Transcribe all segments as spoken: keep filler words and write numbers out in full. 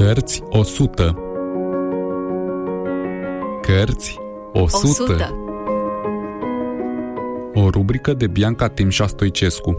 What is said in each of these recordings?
Cărți o sută. Cărți o sută. O rubrică de Bianca Timșa Stoicescu.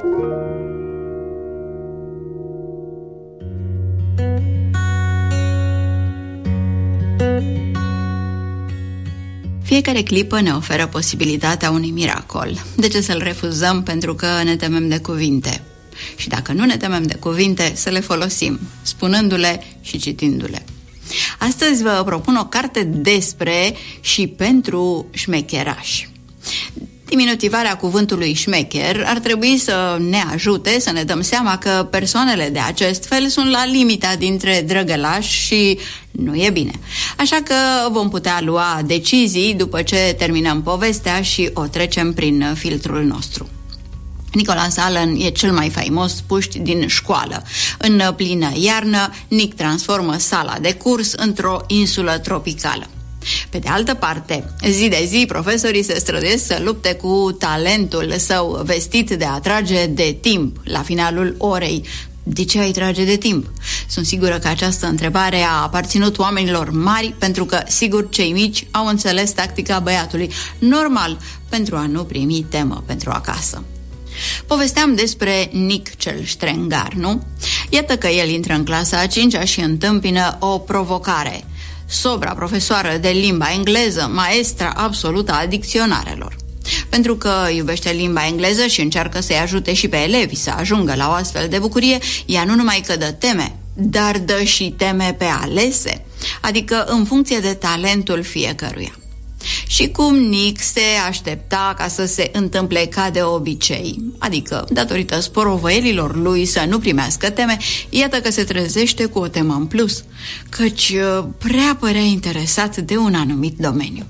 Fiecare clipă ne oferă posibilitatea unui miracol. De ce să-l refuzăm pentru că ne temem de cuvinte? Și dacă nu ne temem de cuvinte, să le folosim, spunându-le și citindu-le. Astăzi vă propun o carte despre și pentru șmecherași. Diminutivarea cuvântului șmecher ar trebui să ne ajute să ne dăm seama că persoanele de acest fel sunt la limita dintre drăgălași și nu e bine. Așa că vom putea lua decizii după ce terminăm povestea și o trecem prin filtrul nostru. Nicholas Allen e cel mai faimos puști din școală. În plină iarnă, Nick transformă sala de curs într-o insulă tropicală. Pe de altă parte, zi de zi, profesorii se străduiesc să lupte cu talentul său vestit de a trage de timp la finalul orei. De ce ai trage de timp? Sunt sigură că această întrebare a aparținut oamenilor mari, pentru că, sigur, cei mici au înțeles tactica băiatului. Normal, pentru a nu primi temă pentru acasă. Povesteam despre Nick cel ștrengar, nu? Iată că el intră în clasa a cincea și întâmpină o provocare. Sobra profesoară de limba engleză, maestra absolută a dicționarelor. Pentru că iubește limba engleză și încearcă să-i ajute și pe elevi să ajungă la o astfel de bucurie, ea nu numai că dă teme, dar dă și teme pe alese, adică în funcție de talentul fiecăruia. Și cum Nick se aștepta ca să se întâmple ca de obicei, adică datorită sporovăielilor lui să nu primească teme, iată că se trezește cu o temă în plus, căci prea părea interesat de un anumit domeniu.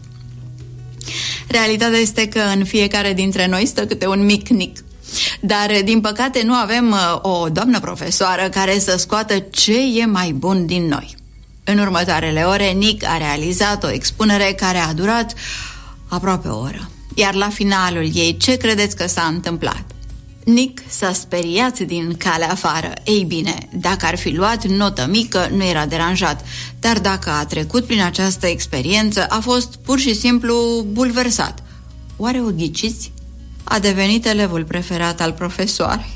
Realitatea este că în fiecare dintre noi stă câte un mic Nick, dar din păcate nu avem o doamnă profesoară care să scoată ce e mai bun din noi. În următoarele ore, Nick a realizat o expunere care a durat aproape o oră. Iar la finalul ei, ce credeți că s-a întâmplat? Nick s-a speriat din calea afară. Ei bine, dacă ar fi luat notă mică, nu era deranjat. Dar dacă a trecut prin această experiență, a fost pur și simplu bulversat. Oare o ghiciți? A devenit elevul preferat al profesoarei.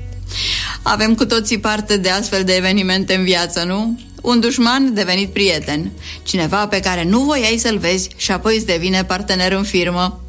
Avem cu toții parte de astfel de evenimente în viață, nu? Un dușman devenit prieten, cineva pe care nu voiai să-l vezi și apoi îți devine partener în firmă.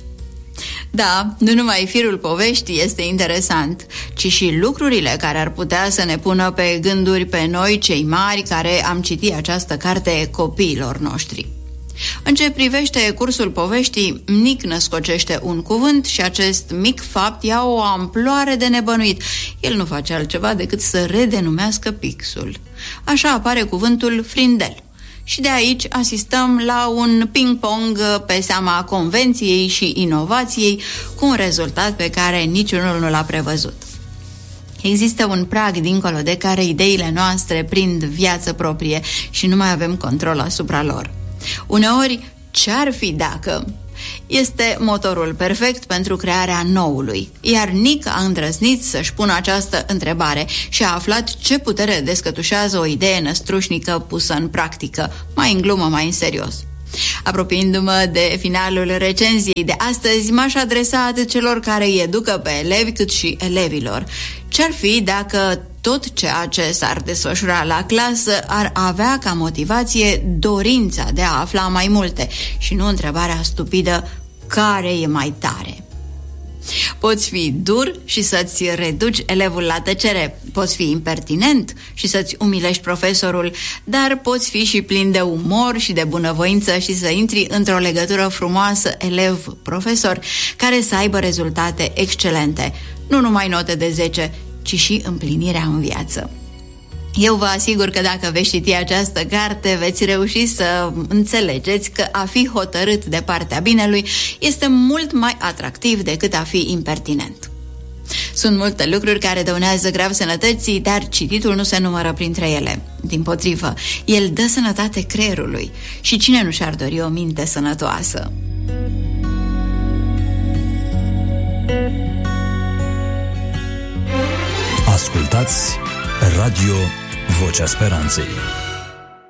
Da, nu numai firul poveștii este interesant, ci și lucrurile care ar putea să ne pună pe gânduri pe noi, cei mari, care am citit această carte copiilor noștri. În ce privește cursul poveștii, Nick născocește un cuvânt și acest mic fapt ia o amploare de nebănuit. El nu face altceva decât să redenumească pixul. Așa apare cuvântul frindel. Și de aici asistăm la un ping-pong pe seama convenției și inovației, cu un rezultat pe care niciunul nu l-a prevăzut. Există un prag dincolo de care ideile noastre prind viață proprie și nu mai avem control asupra lor. Uneori, ce-ar fi dacă este motorul perfect pentru crearea noului, iar Nick a îndrăznit să-și pună această întrebare și a aflat ce putere descătușează o idee năstrușnică pusă în practică, mai în glumă, mai în serios. Apropiindu-mă de finalul recenziei de astăzi, m-aș adresa atât celor care îi educă pe elevi, cât și elevilor. Ce-ar fi dacă tot ceea ce s-ar desfășura la clasă ar avea ca motivație dorința de a afla mai multe și nu întrebarea stupidă care e mai tare? Poți fi dur și să-ți reduci elevul la tăcere, poți fi impertinent și să-ți umilești profesorul, dar poți fi și plin de umor și de bunăvoință și să intri într-o legătură frumoasă elev-profesor care să aibă rezultate excelente, nu numai note de zece, ci și împlinirea în viață. Eu vă asigur că dacă veți citi această carte, veți reuși să înțelegeți că a fi hotărât de partea binelui este mult mai atractiv decât a fi impertinent. Sunt multe lucruri care dăunează grav sănătății, dar cititul nu se numără printre ele. Dimpotrivă, el dă sănătate creierului și cine nu și-ar dori o minte sănătoasă? Ascultați Radio Vocea Speranței.